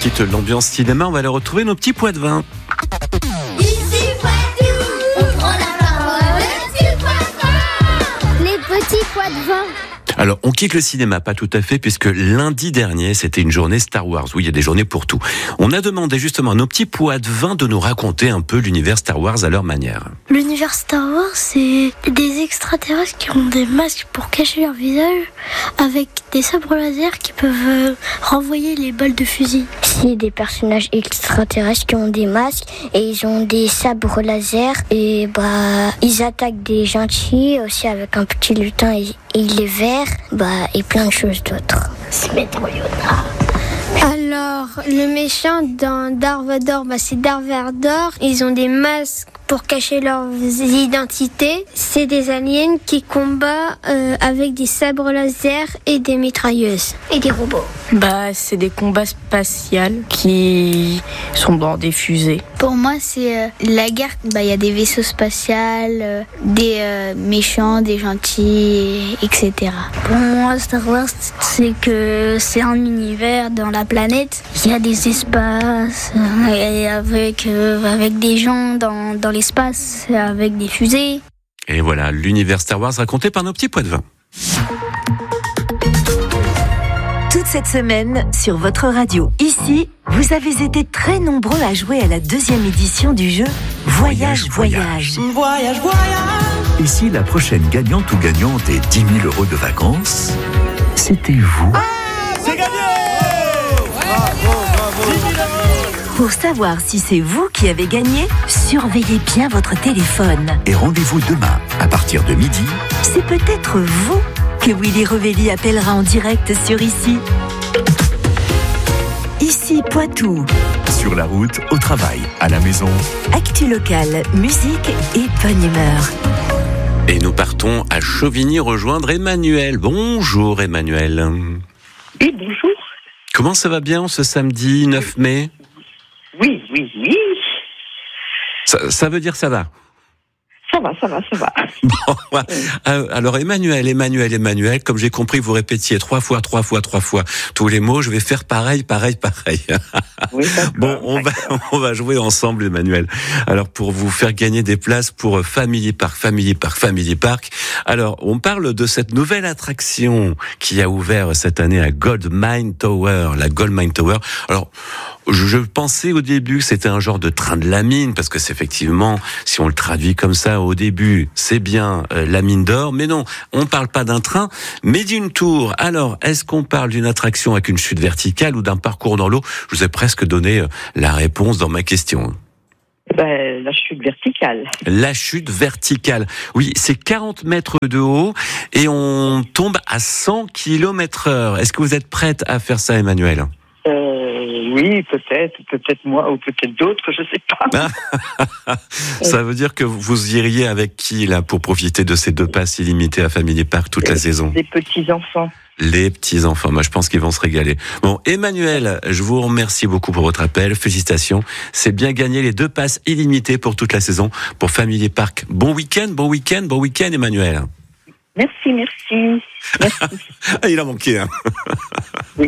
quitte l'ambiance cinéma, on va aller retrouver nos petits pois de vin. Ici Poitou, on prend la parole sur Poitou. Les petits pois de vin. Alors, on quitte le cinéma, pas tout à fait, puisque lundi dernier, c'était une journée Star Wars. Oui, il y a des journées pour tout. On a demandé justement à nos petits pois de vin de nous raconter un peu l'univers Star Wars à leur manière. L'univers Star Wars, c'est des extraterrestres qui ont des masques pour cacher leur visage, avec des sabres laser qui peuvent renvoyer les balles de fusil. C'est des personnages extraterrestres qui ont des masques et ils ont des sabres laser et ils attaquent des gentils aussi avec un petit lutin et il est vert, et plein de choses d'autres. C'est Maître Yoda. Alors, le méchant dans Darth Vader, c'est Darth Vader. Ils ont des masques pour cacher leurs identités. C'est des aliens qui combattent avec des sabres laser et des mitrailleuses. Et des robots. C'est des combats spatials qui sont dans des fusées. Pour moi, c'est la guerre. Il y a des vaisseaux spatials, des méchants, des gentils, etc. Pour moi, Star Wars, c'est que c'est un univers dans la planète. Il y a des espaces et avec des gens dans l'espace, avec des fusées. Et voilà, l'univers Star Wars raconté par nos petits pois de vin. Toute cette semaine, sur votre radio, ici, vous avez été très nombreux à jouer à la 2e édition du jeu Voyage. Et si la prochaine gagnante ou gagnante est 10 000 € de vacances, c'était vous. C'est gagné! Bravo! 10 000 €! Pour savoir si c'est vous qui avez gagné, surveillez bien votre téléphone. Et rendez-vous demain, à partir de midi. C'est peut-être vous que Willy Revelli appellera en direct sur Ici. Ici Poitou. Sur la route, au travail, à la maison. Actu locale, musique et bonne humeur. Et nous partons à Chauvigny rejoindre Emmanuel. Bonjour Emmanuel. Oui, bonjour. Comment ça va bien ce samedi 9 mai ? Oui. Ça veut dire ça va ? Ça va. Bon, alors Emmanuel, comme j'ai compris, vous répétiez 3 fois tous les mots, je vais faire pareil. Oui, bon, on va jouer ensemble, Emmanuel. Alors, pour vous faire gagner des places pour Family Park. Alors, on parle de cette nouvelle attraction qui a ouvert cette année à Goldmine Tower, la Goldmine Tower. Alors, je pensais au début que c'était un genre de train de la mine, parce que c'est effectivement, si on le traduit comme ça, au début, c'est bien la mine d'or, mais non, on parle pas d'un train, mais d'une tour. Alors, est-ce qu'on parle d'une attraction avec une chute verticale ou d'un parcours dans l'eau ? Je vous ai presque donné la réponse dans ma question. La chute verticale. La chute verticale. Oui, c'est 40 mètres de haut et on tombe à 100 km/h. Est-ce que vous êtes prête à faire ça, Emmanuel ? Oui, peut-être moi ou peut-être d'autres, je sais pas. Ça veut dire que vous iriez avec qui là pour profiter de ces 2 passes illimitées à Family Park toute la saison ? Les petits-enfants. Les petits-enfants, moi je pense qu'ils vont se régaler. Bon, Emmanuel, je vous remercie beaucoup pour votre appel, félicitations. C'est bien gagné les 2 passes illimitées pour toute la saison pour Family Park. Bon week-end, Emmanuel. Merci. Il a manqué, hein. Oui.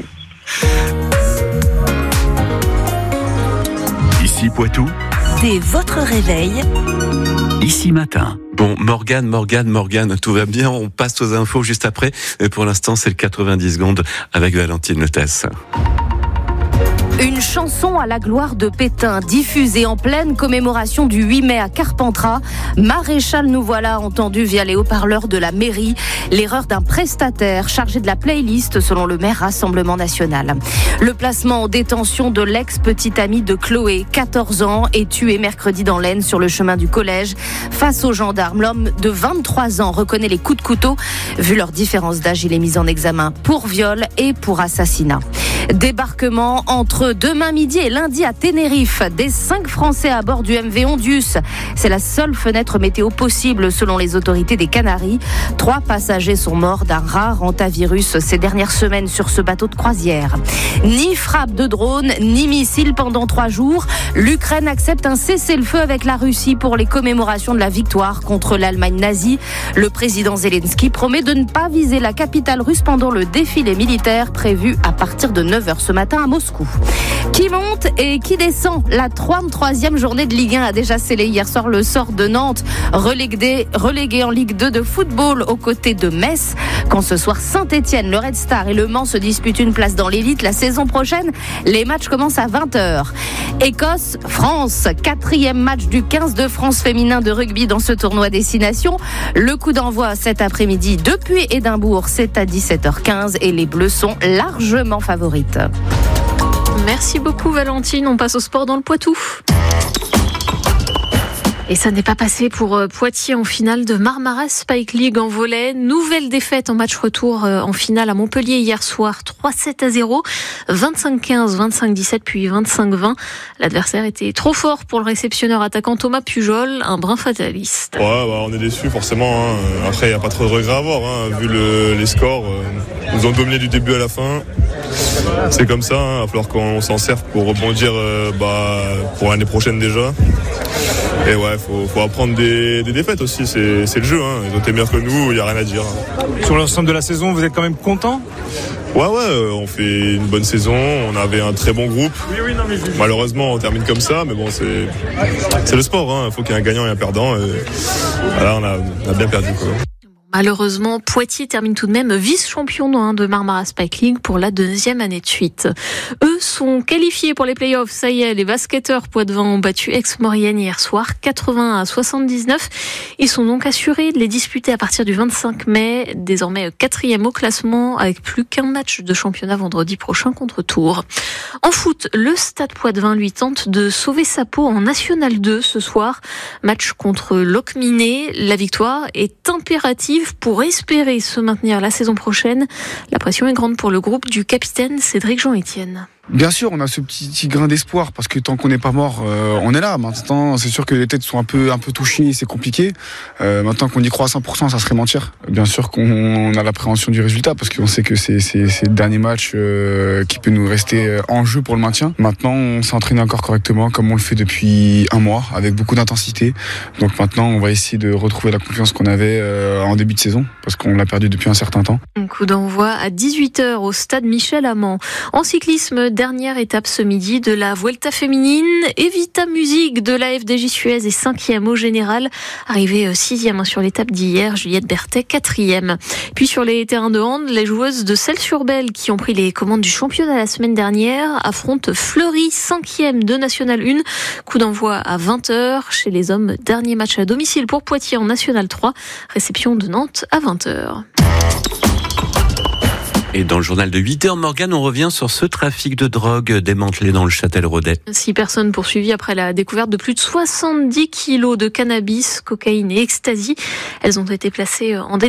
Ici Poitou. Dès votre réveil. Ici matin. Bon, Morgane, tout va bien, on passe aux infos juste après. Mais pour l'instant, c'est le 90 secondes avec Valentine Letasse. Une chanson à la gloire de Pétain, diffusée en pleine commémoration du 8 mai à Carpentras. Maréchal, nous voilà entendu via les haut-parleurs de la mairie. L'erreur d'un prestataire chargé de la playlist selon le maire Rassemblement National. Le placement en détention de l'ex-petite amie de Chloé, 14 ans, est tué mercredi dans l'Aisne sur le chemin du collège. Face aux gendarmes, l'homme de 23 ans reconnaît les coups de couteau. Vu leur différence d'âge, il est mis en examen pour viol et pour assassinat. Débarquement entre demain midi et lundi à Tenerife des 5 Français à bord du MV Ondius. C'est la seule fenêtre météo possible selon les autorités des Canaries. 3 passagers sont morts d'un rare hantavirus ces dernières semaines sur ce bateau de croisière. Ni frappe de drone, ni missile pendant 3 jours. L'Ukraine accepte un cessez-le-feu avec la Russie pour les commémorations de la victoire contre l'Allemagne nazie. Le président Zelensky promet de ne pas viser la capitale russe pendant le défilé militaire prévu à partir de 9h ce matin à Moscou. Qui monte et qui descend? La 33e journée de Ligue 1 a déjà scellé hier soir le sort de Nantes, relégué en Ligue 2 de football aux côtés de Metz. Quand ce soir Saint-Etienne, le Red Star et le Mans se disputent une place dans l'élite la saison prochaine, les matchs commencent à 20h. Écosse-France, 4e match du 15 de France féminin de rugby dans ce tournoi Destination. Le coup d'envoi cet après-midi depuis Édimbourg, c'est à 17h15 et les Bleus sont largement favorites. Merci beaucoup Valentine, on passe au sport dans le Poitou. Et ça n'est pas passé pour Poitiers en finale de Marmaras Spike League en volley. Nouvelle défaite en match retour en finale à Montpellier hier soir. 3-7-0, 25-15, 25-17 puis 25-20. L'adversaire était trop fort pour le réceptionneur attaquant Thomas Pujol, un brin fataliste. On est déçus forcément. Après, il n'y a pas trop de regrets à avoir. Vu les scores, ils nous ont dominé du début à la fin. C'est comme ça, il va falloir qu'on s'en serve pour rebondir pour l'année prochaine déjà. Et faut apprendre des défaites aussi, c'est le jeu. Ils ont été meilleurs que nous, il n'y a rien à dire. Sur l'ensemble de la saison, vous êtes quand même content ? Ouais, on fait une bonne saison, on avait un très bon groupe. Malheureusement, on termine comme ça, mais bon, c'est le sport. Il faut qu'il y ait un gagnant et un perdant. Et voilà, on a bien perdu, quoi. Malheureusement, Poitiers termine tout de même vice-champion de Marmaras Spike League pour la 2e année de suite. Eux sont qualifiés pour les playoffs. Ça y est, les basketteurs Poitevin ont battu Aix-Maurienne hier soir, 80-79. Ils sont donc assurés de les disputer à partir du 25 mai, désormais 4e au classement, avec plus qu'un match de championnat vendredi prochain contre Tours. En foot, le Stade Poitevin, lui, tente de sauver sa peau en National 2 ce soir. Match contre Locminé. La victoire est impérative pour espérer se maintenir la saison prochaine. La pression est grande pour le groupe du capitaine Cédric Jean-Étienne. Bien sûr, on a ce petit grain d'espoir parce que tant qu'on n'est pas mort, on est là. Maintenant, c'est sûr que les têtes sont un peu touchées, c'est compliqué. Maintenant qu'on y croit à 100%, ça serait mentir. Bien sûr qu'on a l'appréhension du résultat parce qu'on sait que c'est le dernier match qui peut nous rester en jeu pour le maintien. Maintenant, on s'entraîne encore correctement comme on le fait depuis un mois avec beaucoup d'intensité. Donc maintenant, on va essayer de retrouver la confiance qu'on avait en début de saison parce qu'on l'a perdu depuis un certain temps. Un coup d'envoi à 18h au stade Michel-Amand. En cyclisme, dernière étape ce midi de la Vuelta féminine. Evita Music de la FDJ Suez est 5e au général. Arrivée 6e sur l'étape d'hier, Juliette Berthet 4e. Puis sur les terrains de hand, les joueuses de Celles-sur-Belle qui ont pris les commandes du championnat la semaine dernière affrontent Fleury 5e de National 1. Coup d'envoi à 20h. Chez les hommes, dernier match à domicile pour Poitiers en National 3. Réception de Nantes à 20h. Et dans le journal de 8h, Morgane, on revient sur ce trafic de drogue démantelé dans le Châtel-Rodet. 6 personnes poursuivies après la découverte de plus de 70 kilos de cannabis, cocaïne et ecstasy. Elles ont été placées en détention.